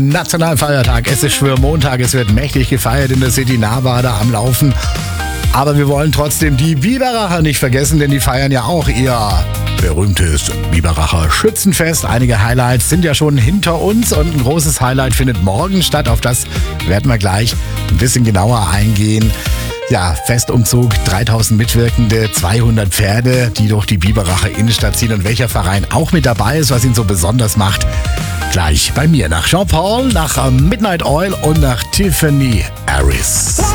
Nationalfeiertag, es ist Schwörmontag, es wird mächtig gefeiert in der City, Nahbader am Laufen. Aber wir wollen trotzdem die Biberacher nicht vergessen, denn die feiern ja auch ihr berühmtes Biberacher Schützenfest. Einige Highlights sind ja schon hinter uns und ein großes Highlight findet morgen statt. Auf das werden wir gleich ein bisschen genauer eingehen. Ja, Festumzug, 3000 Mitwirkende, 200 Pferde, die durch die Biberacher Innenstadt ziehen und welcher Verein auch mit dabei ist, was ihn so besonders macht. Gleich bei mir nach Jean Paul, nach Midnight Oil und nach Tiffany Harris.